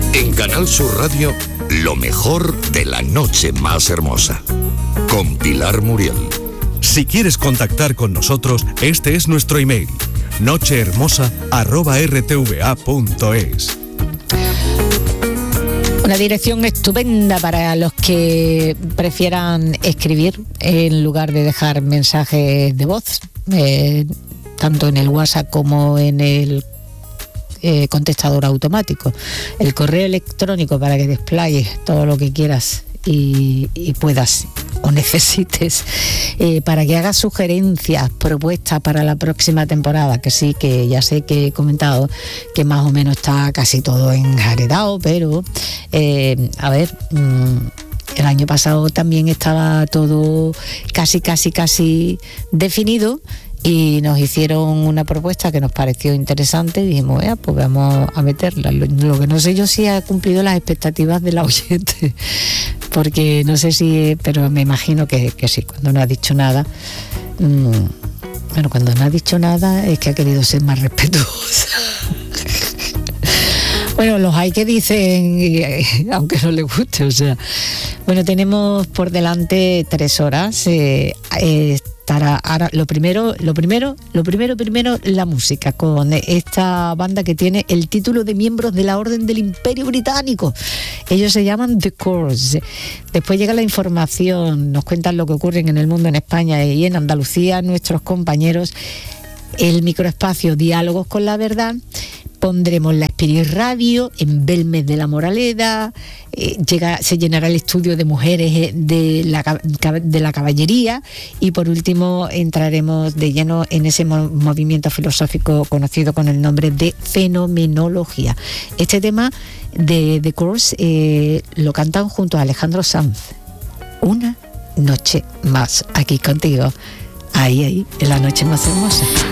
En Canal Sur Radio, lo mejor de la noche más hermosa. Con Pilar Muriel. Si quieres contactar con nosotros, este es nuestro email: nochehermosa@rtva.es. Una dirección estupenda para los que prefieran escribir en lugar de dejar mensajes de voz, tanto en el WhatsApp como en el contestador automático. El correo electrónico para que desplayes todo lo que quieras y puedas o necesites, para que hagas sugerencias, propuestas para la próxima temporada, que sí, que ya sé que he comentado que más o menos está casi todo enjaredado, pero a ver, el año pasado también estaba todo casi definido, y nos hicieron una propuesta que nos pareció interesante y dijimos, pues vamos a meterla. Lo que no sé yo si ha cumplido las expectativas de la oyente, porque no sé si, pero me imagino que sí, cuando no ha dicho nada. Bueno, cuando no ha dicho nada es que ha querido ser más respetuosa. Bueno, los hay que dicen, aunque no les guste, o sea. Bueno, tenemos por delante 3 horas. Ahora, lo primero, la música, con esta banda que tiene el título de miembros de la Orden del Imperio Británico. Ellos se llaman The Corrs. Después llega la información, nos cuentan lo que ocurre en el mundo, en España y en Andalucía, nuestros compañeros. El microespacio Diálogos con la Verdad. Pondremos la Spirit Radio en Belmez de la Moraleda. Se llenará el estudio de mujeres de la caballería, y por último entraremos de lleno en ese movimiento filosófico conocido con el nombre de fenomenología. Este tema de The Corrs lo cantan junto a Alejandro Sanz. Una noche más aquí contigo, ahí, en la noche más hermosa.